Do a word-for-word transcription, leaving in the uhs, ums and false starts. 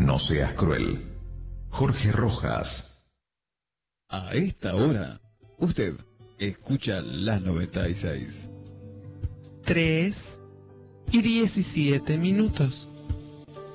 No seas cruel. Jorge Rojas. A esta hora, usted escucha la noventa y seis. tres y diecisiete minutos.